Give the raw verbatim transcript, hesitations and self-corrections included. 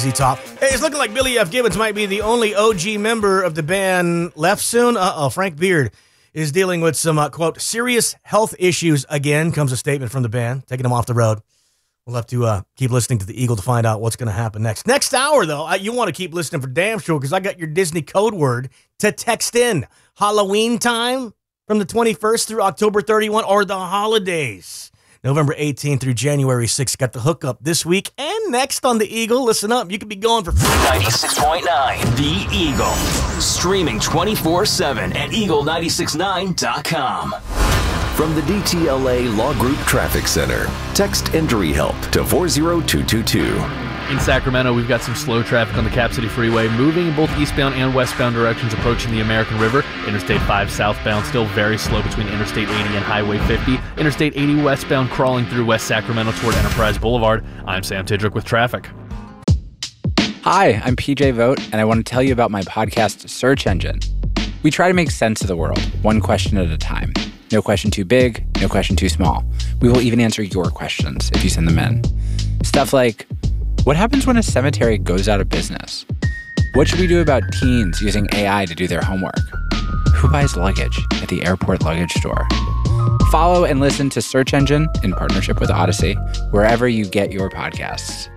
Z Top. Hey, it's looking like Billy F. Gibbons might be the only O G member of the band left soon. Uh-oh, Frank Beard is dealing with some, uh, quote, serious health issues again, comes a statement from the band, taking him off the road. We'll have to uh, keep listening to the Eagle to find out what's going to happen next. Next hour, though, I, you want to keep listening for damn sure, because I got your Disney code word to text in. Halloween time from the twenty-first through October thirty-first, or the holidays. November eighteenth through January sixth. Got the hookup this week and next on the Eagle. Listen up, you could be going for free. ninety-six point nine The Eagle. Streaming twenty-four seven at eagle nine six nine dot com. From the D T L A Law Group Traffic Center, text Injury Help to four zero two two two. In Sacramento, we've got some slow traffic on the Cap City Freeway, moving in both eastbound and westbound directions approaching the American River. Interstate five southbound still very slow between Interstate eighty and Highway fifty. Interstate eighty westbound crawling through West Sacramento toward Enterprise Boulevard. I'm Sam Tidrick with traffic. Hi, I'm P J Vogt, and I want to tell you about my podcast, Search Engine. We try to make sense of the world, one question at a time. No question too big, no question too small. We will even answer your questions if you send them in. Stuff like, what happens when a cemetery goes out of business? What should we do about teens using A I to do their homework? Who buys luggage at the airport luggage store? Follow and listen to Search Engine in partnership with Odyssey, wherever you get your podcasts.